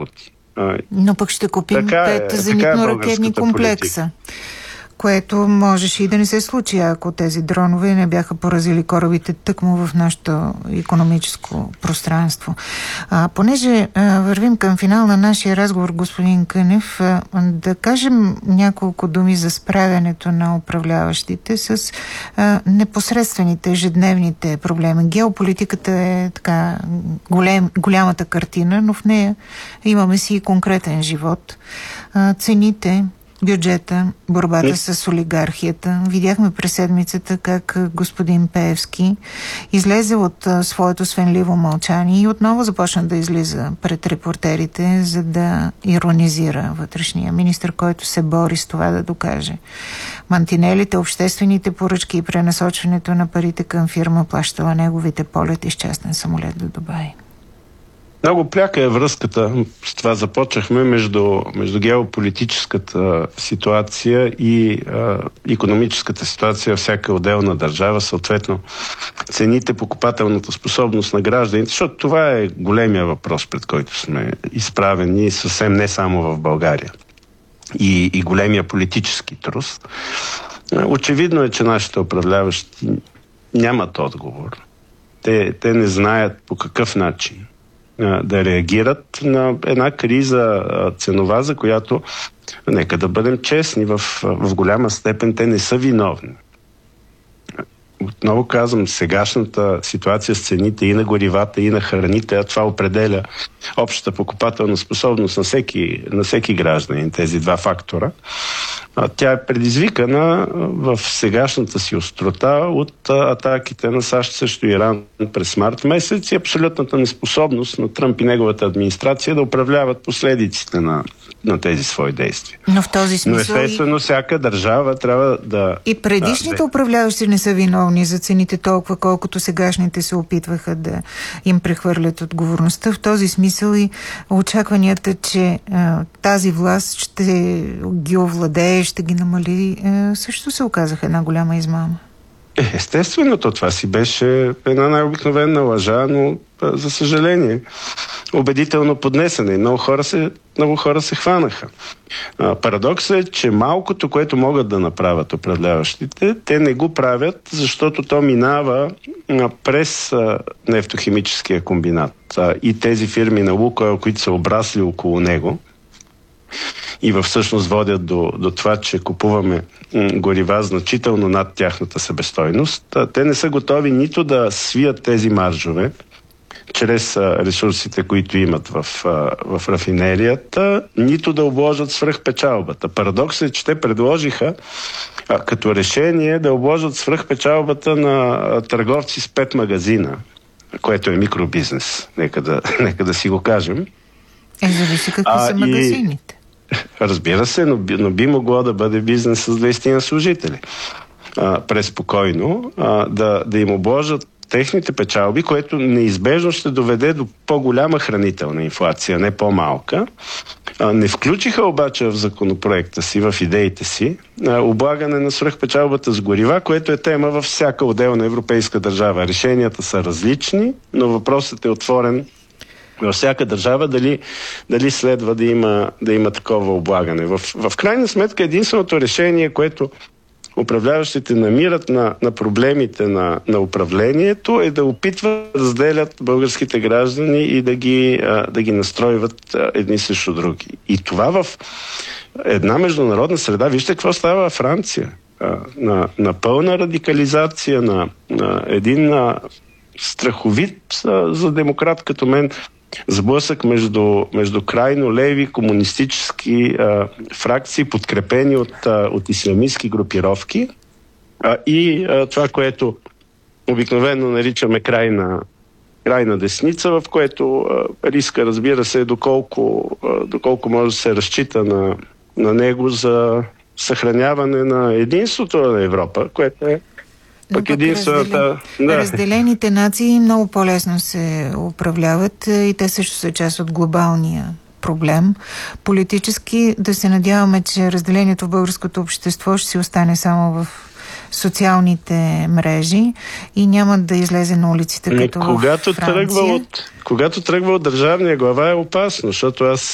работи. Но пък ще купим 5 зенитно-ракетни комплекса, което можеше и да не се случи, ако тези дронове не бяха поразили корабите тъкмо в нашето икономическо пространство. Понеже вървим към финал на нашия разговор, господин Кънев, да кажем няколко думи за справянето на управляващите с непосредствените, ежедневните проблеми. Геополитиката е така голямата картина, но в нея имаме си и конкретен живот. Цените, бюджета, борбата с олигархията. Видяхме през седмицата как господин Пеевски излезе от своето свенливо мълчание и отново започна да излиза пред репортерите, за да иронизира вътрешния министър, който се бори с това да докаже. Мантинелите, обществените поръчки и пренасочването на парите към фирма плащала неговите полети с частен самолет до Дубай. Много пряка е връзката, с това започнахме, между геополитическата ситуация и икономическата ситуация във всяка отделна държава, съответно цените, покупателната способност на гражданите, защото това е големия въпрос, пред който сме изправени съвсем не само в България. И големия политически трус. Очевидно е, че нашите управляващи нямат отговор. Те не знаят по какъв начин да реагират на една криза ценова, за която, нека да бъдем честни, в голяма степен те не са виновни. Отново казвам, сегашната ситуация с цените и на горивата, и на храните, а това определя общата покупателна способност на всеки гражданин, тези два фактора. Тя е предизвикана в сегашната си острота от атаките на САЩ срещу Иран през март месец и абсолютната неспособност на Тръмп и неговата администрация да управляват последиците на тези свои действия. Но в този смисъл... Но естествено всяка държава трябва да... И предишните управляващи не са виновни за цените толкова, колкото сегашните се опитваха да им прехвърлят отговорността. В този смисъл и очакванията, че тази власт ще ги овладее, ще ги намали, също се оказаха една голяма измама. Естествено, това си беше една най-обикновена лъжа, но за съжаление убедително поднесена и много хора се хванаха. Парадоксът е, че малкото, което могат да направят управляващите, те не го правят, защото то минава през нефтохимическия комбинат и тези фирми на Лукойл, които са обрасли около него и всъщност водят до това, че купуваме горива значително над тяхната себестойност. Те не са готови нито да свият тези маржове чрез ресурсите, които имат в рафинерията, нито да обложат свръхпечалбата. Парадоксът е, че те предложиха като решение да обложат свръхпечалбата на търговци с 5 магазина, което е микробизнес. Нека да си го кажем. Зависи какви са магазините. Разбира се, но би могло да бъде бизнес с 20 служители. Преспокойно да им обложат техните печалби, което неизбежно ще доведе до по-голяма хранителна инфлация, не по-малка. Не включиха обаче в законопроекта си, в идеите си, облагане на свръхпечалбата с горива, което е тема във всяка отделна европейска държава. Решенията са различни, но въпросът е отворен във всяка държава дали следва да има такова облагане. В крайна сметка единственото решение, което управляващите намират на проблемите на управлението, е да опитват да разделят българските граждани и да ги настройват едни срещу други. И това в една международна среда, вижте какво става във Франция. На пълна радикализация, на един страховит за демократ като мен сблъсък между крайно леви комунистически фракции, подкрепени от ислямистки групировки и това, което обикновено наричаме крайна десница, в което риска, разбира се, доколко може да се разчита на него за съхраняване на единството на Европа, което е пък единствената... Разделените нации много по-лесно се управляват и те също са част от глобалния проблем. Политически да се надяваме, че разделението в българското общество ще си остане само в социалните мрежи и няма да излезе на улиците като в Франция. Когато тръгва от държавния глава е опасно, защото аз